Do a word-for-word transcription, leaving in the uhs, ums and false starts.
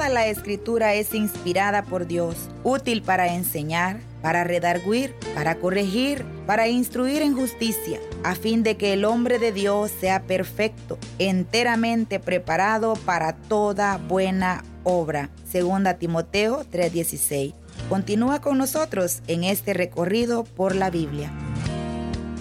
Toda la Escritura es inspirada por Dios, útil para enseñar, para redarguir, para corregir, para instruir en justicia, a fin de que el hombre de Dios sea perfecto, enteramente preparado para toda buena obra. Segunda Timoteo tres dieciséis. Continúa con nosotros en este recorrido por la Biblia.